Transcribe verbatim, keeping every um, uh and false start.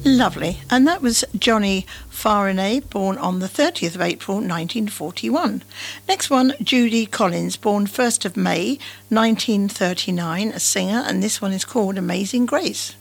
Lovely. And that was Johnny Farinay, born on the thirtieth of April nineteen forty-one. Next one, Judy Collins, born first of May nineteen thirty-nine, a singer, and this one is called Amazing Grace.